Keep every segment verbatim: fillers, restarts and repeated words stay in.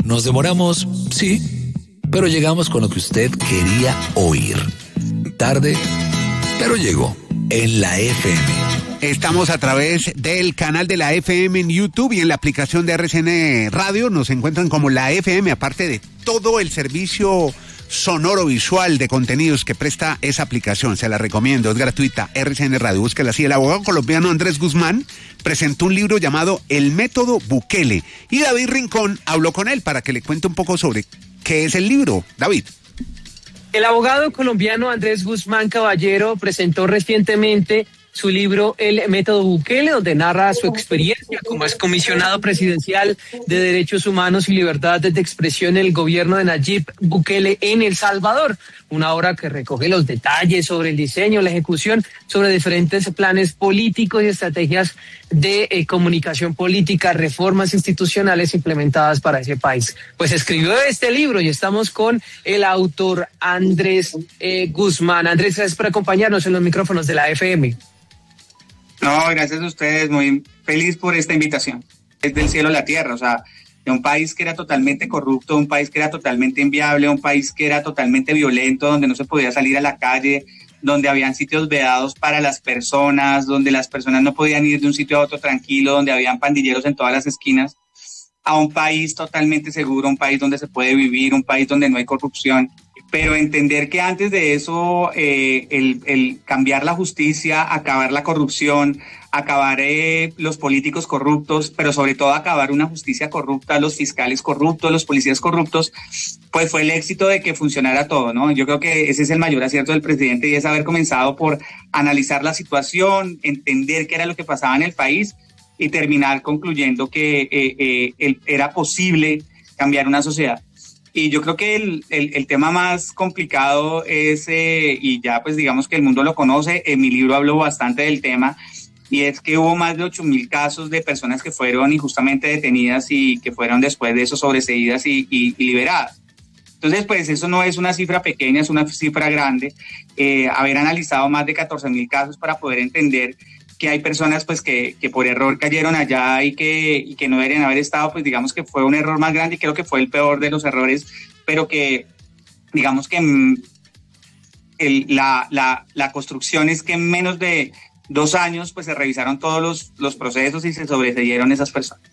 Nos demoramos, sí, pero llegamos con lo que usted quería oír. Tarde, pero llegó en la F M. Estamos a través del canal de la F M en YouTube y en la aplicación de R C N Radio. Nos encuentran como la F M, aparte de todo el servicio sonoro visual de contenidos que presta esa aplicación. Se la recomiendo, es gratuita, R C N Radio, búsquela así. El abogado colombiano Andrés Guzmán presentó un libro llamado El Método Bukele y David Rincón habló con él para que le cuente un poco sobre qué es el libro. David. El abogado colombiano Andrés Guzmán Caballero presentó recientemente su libro El Método Bukele, donde narra su experiencia como excomisionado presidencial de Derechos Humanos y Libertades de Expresión en el gobierno de Nayib Bukele en El Salvador. Una obra que recoge los detalles sobre el diseño, la ejecución, sobre diferentes planes políticos y estrategias de eh, comunicación política, reformas institucionales implementadas para ese país. Pues escribió este libro y estamos con el autor Andrés eh, Guzmán. Andrés, gracias por acompañarnos en los micrófonos de la F M. No, gracias a ustedes, muy feliz por esta invitación. Es del cielo a la tierra, o sea, de un país que era totalmente corrupto, un país que era totalmente inviable, un país que era totalmente violento, donde no se podía salir a la calle, donde habían sitios vedados para las personas, donde las personas no podían ir de un sitio a otro tranquilo, donde habían pandilleros en todas las esquinas, a un país totalmente seguro, un país donde se puede vivir, un país donde no hay corrupción. Pero entender que antes de eso, eh, el, el cambiar la justicia, acabar la corrupción, acabar eh, los políticos corruptos, pero sobre todo acabar una justicia corrupta, los fiscales corruptos, los policías corruptos, pues fue el éxito de que funcionara todo, ¿no? Yo creo que ese es el mayor acierto del presidente y es haber comenzado por analizar la situación, entender qué era lo que pasaba en el país y terminar concluyendo que eh, eh, el, era posible cambiar una sociedad. Y yo creo que el, el, el tema más complicado es, eh, y ya pues digamos que el mundo lo conoce, en mi libro hablo bastante del tema, y es que hubo más de ocho mil casos de personas que fueron injustamente detenidas y que fueron después de eso sobreseídas y, y, y liberadas. Entonces, pues eso no es una cifra pequeña, es una cifra grande. Eh, haber analizado más de catorce mil casos para poder entender que hay personas pues que, que por error cayeron allá y que, y que no deberían haber estado, pues digamos que fue un error más grande y creo que fue el peor de los errores, pero que digamos que el, la, la, la construcción es que en menos de dos años pues se revisaron todos los, los procesos y se sobreseyeron esas personas.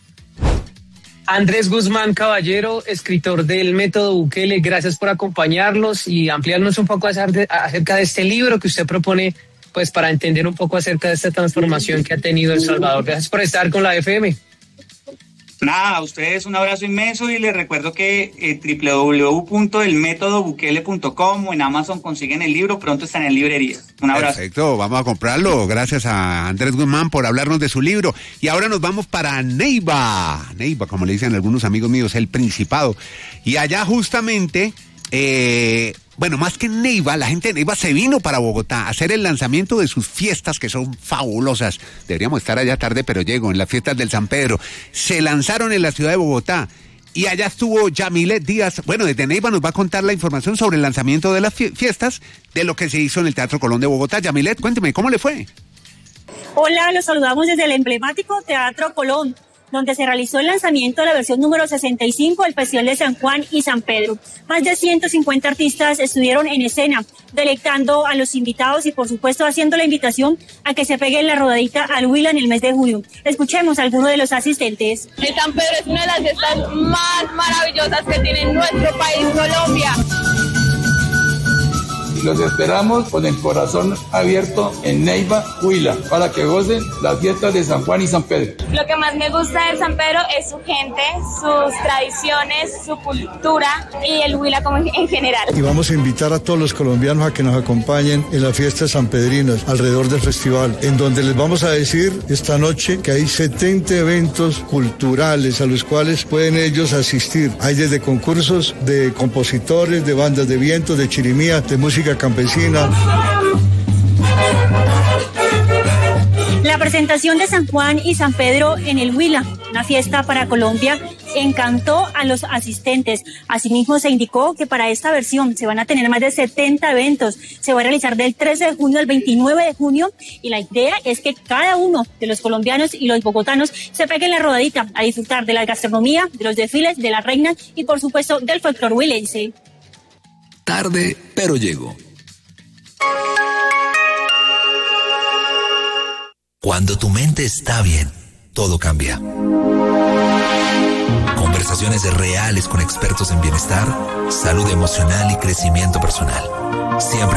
Andrés Guzmán Caballero, escritor del Método Bukele, gracias por acompañarnos y ampliarnos un poco acerca de este libro que usted propone pues para entender un poco acerca de esta transformación que ha tenido El Salvador. Gracias por estar con la F M. Nada, a ustedes un abrazo inmenso y les recuerdo que eh, doble u doble u doble u punto el método bukele punto com o en Amazon consiguen el libro, pronto están en librerías. Un abrazo. Perfecto, vamos a comprarlo. Gracias a Andrés Guzmán por hablarnos de su libro. Y ahora nos vamos para Neiva. Neiva, como le dicen algunos amigos míos, el Principado. Y allá justamente... Eh, Bueno, más que en Neiva, la gente de Neiva se vino para Bogotá a hacer el lanzamiento de sus fiestas, que son fabulosas. Deberíamos estar allá tarde, pero llego, en las fiestas del San Pedro. Se lanzaron en la ciudad de Bogotá y allá estuvo Yamilet Díaz. Bueno, desde Neiva nos va a contar la información sobre el lanzamiento de las fiestas, de lo que se hizo en el Teatro Colón de Bogotá. Yamilet, cuénteme, ¿cómo le fue? Hola, los saludamos desde el emblemático Teatro Colón, donde se realizó el lanzamiento de la versión número sesenta y cinco del Festival de San Juan y San Pedro. Más de ciento cincuenta artistas estuvieron en escena, deleitando a los invitados y, por supuesto, haciendo la invitación a que se peguen la rodadita al Huila en el mes de julio. Escuchemos a algunos de los asistentes. El San Pedro es una de las fiestas más maravillosas que tiene nuestro país, Colombia. Los esperamos con el corazón abierto en Neiva, Huila, para que gocen las fiestas de San Juan y San Pedro. Lo que más me gusta del San Pedro es su gente, sus tradiciones, su cultura y el Huila como en general. Y vamos a invitar a todos los colombianos a que nos acompañen en las fiestas sanpedrinas alrededor del festival, en donde les vamos a decir esta noche que hay setenta eventos culturales a los cuales pueden ellos asistir. Hay desde concursos de compositores, de bandas de viento, de chirimía, de música campesina. La presentación de San Juan y San Pedro en el Huila, una fiesta para Colombia, encantó a los asistentes. Asimismo, se indicó que para esta versión se van a tener más de setenta eventos. Se va a realizar del trece de junio al veintinueve de junio y la idea es que cada uno de los colombianos y los bogotanos se peguen la rodadita a disfrutar de la gastronomía, de los desfiles, de las reinas y, por supuesto, del folclor huilense. Tarde, pero llego. Cuando tu mente está bien, todo cambia. Conversaciones reales con expertos en bienestar, salud emocional y crecimiento personal. Siempre